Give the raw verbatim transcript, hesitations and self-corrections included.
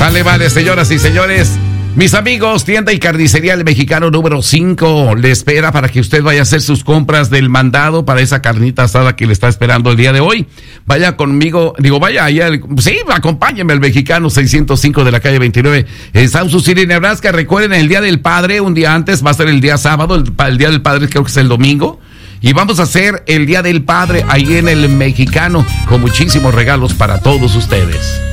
Vale, vale, señoras y señores. Mis amigos, tienda y carnicería El Mexicano número cinco le espera para que usted vaya a hacer sus compras del mandado para esa carnita asada que le está esperando el día de hoy. Vaya conmigo, digo, vaya allá, sí, acompáñeme al Mexicano seiscientos cinco de la calle veintinueve en South Sioux City, Nebraska. Recuerden, el Día del Padre, un día antes, va a ser el día sábado, el, el Día del Padre creo que es el domingo. Y vamos a hacer el Día del Padre ahí en El Mexicano con muchísimos regalos para todos ustedes.